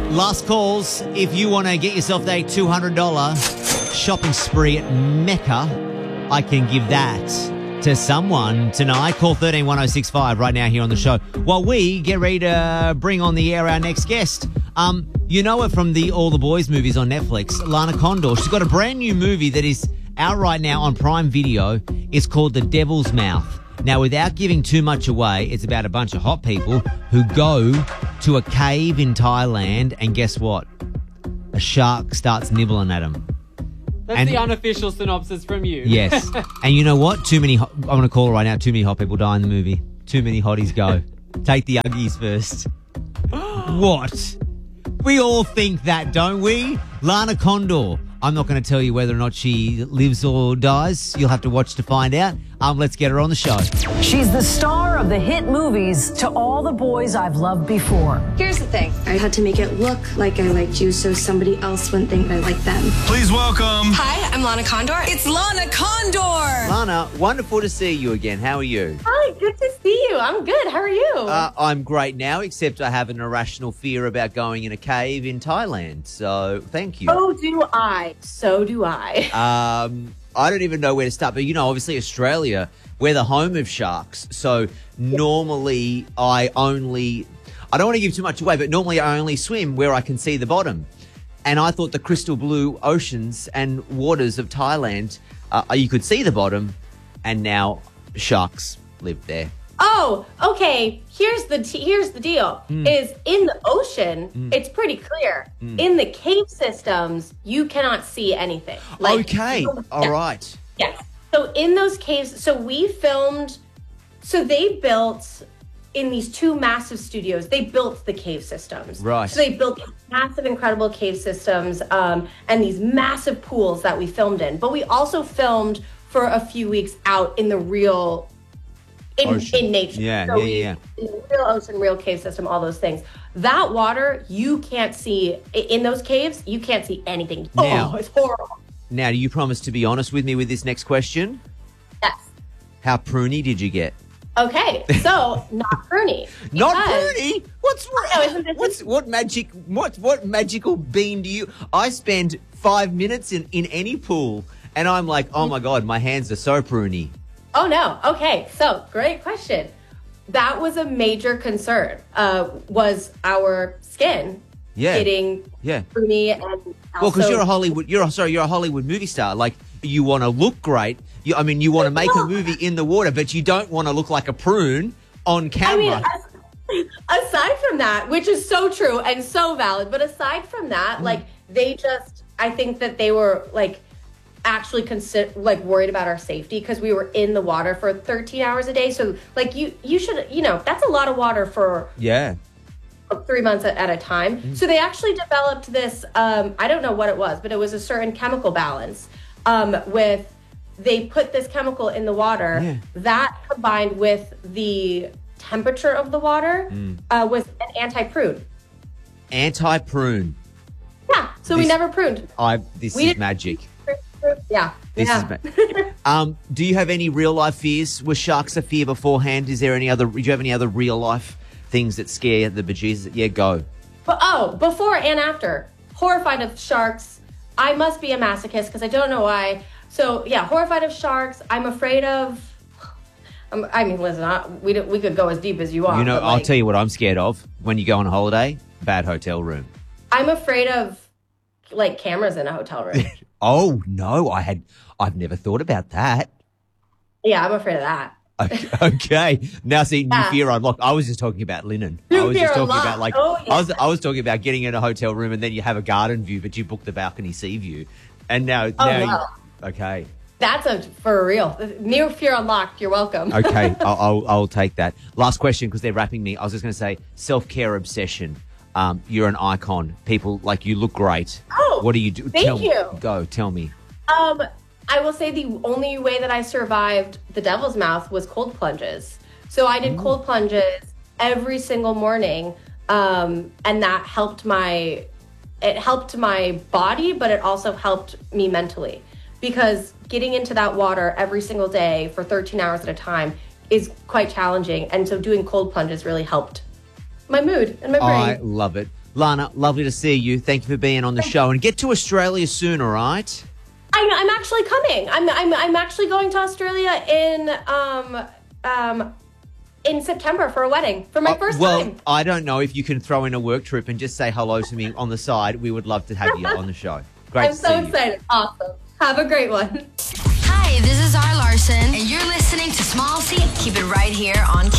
Last calls. If you want to get yourself a $200 shopping spree at Mecca, I can give that to someone tonight. Call 131065 right now here on the show while we get ready to bring on the air our next guest. You know her from the All the Boys movies on Netflix, Lana Condor. She's got a brand new movie that is out right now on Prime Video. It's called The Devil's Mouth. Now, without giving too much away, it's about a bunch of hot people who go to a cave in Thailand, and guess what? A shark starts nibbling at them. That's the unofficial synopsis from you. Yes. And you know what? I'm going to call it right now. Too many hot people die in the movie. Too many hotties go. Take the Uggies first. What? We all think that, don't we? Lana Condor. I'm not going to tell you whether or not she lives or dies. You'll have to watch to find out. Let's get her on the show. She's the star of the hit movies To All the Boys I've Loved Before. Here's the thing. I had to make it look like I liked you so somebody else wouldn't think I liked them. Please welcome. Hi, I'm Lana Condor. It's Lana Condor. Lana, wonderful to see you again. How are you? Hi, good to see you. I'm good. How are you? I'm great now, except I have an irrational fear about going in a cave in Thailand. So thank you. So do I. I don't even know where to start. But, obviously Australia, we're the home of sharks. So normally I don't want to give too much away, but normally I only swim where I can see the bottom. And I thought the crystal blue oceans and waters of Thailand, you could see the bottom, and now sharks live there. Oh, okay. Here's the deal. Is in the ocean, it's pretty clear. In the cave systems, you cannot see anything. Okay. All right. Yes. So in those caves, they built in these two massive studios, they built the cave systems. Right. So they built massive, incredible cave systems and these massive pools that we filmed in. But we also filmed for a few weeks out in the real in nature. Yeah, so yeah. In the real ocean, real cave system, all those things. That water, you can't see. In those caves, you can't see anything. It's horrible. Now, do you promise to be honest with me with this next question? Yes. How pruny did you get? Okay, so not pruny. Not pruny? What's wrong? What magical bean do you... I spend 5 minutes in any pool, and I'm like, oh my God, my hands are so pruny. Oh, no. Okay. So great question. That was a major concern, was our skin getting pruny. And also, well, because you're a Hollywood movie star. Like, you want to look great. You want to make a movie in the water, but you don't want to look like a prune on camera. Aside from that, which is so true and so valid, but aside from that, I think that they were actually worried about our safety because we were in the water for 13 hours a day. So you should, that's a lot of water for 3 months at a time. So they actually developed this, I don't know what it was, but it was a certain chemical balance they put this chemical in the water that combined with the temperature of the water was an anti-prune. Anti-prune. Yeah. So we never pruned. This is magic. Yeah. This is do you have any real life fears? Was sharks a fear beforehand? Do you have any other real life things that scare the bejesus? Yeah, go. Before and after. Horrified of sharks. I must be a masochist because I don't know why. So yeah, horrified of sharks. I'm afraid of. Listen, we could go as deep as you want. I'll tell you what I'm scared of when you go on holiday. Bad hotel room. I'm afraid of cameras in a hotel room. Oh no, I've never thought about that. Yeah, I'm afraid of that. Okay. Now see, new fear unlocked. I was just talking about linen. I was talking about getting in a hotel room and then you have a garden view, but you book the balcony sea view. And now okay. That's for real. New fear unlocked. You're welcome. Okay, I'll take that. Last question because they're wrapping me. I was just going to say self-care obsession. You're an icon. People you look great. Oh, what do you do? Thank you. Tell me. I will say the only way that I survived the Devil's Mouth was cold plunges. So I did cold plunges every single morning, and that helped my body, but it also helped me mentally because getting into that water every single day for 13 hours at a time is quite challenging. And so doing cold plunges really helped my mood and my brain. I love it. Lana, lovely to see you. Thank you for being on the show. And get to Australia soon, all right? I'm actually coming. I'm actually going to Australia in September for a wedding for my first time. I don't know if you can throw in a work trip and just say hello to me on the side. We would love to have you on the show. Great I'm so excited. Awesome. Have a great one. Hi, this is R. Larson, and you're listening to Small C. Keep it right here on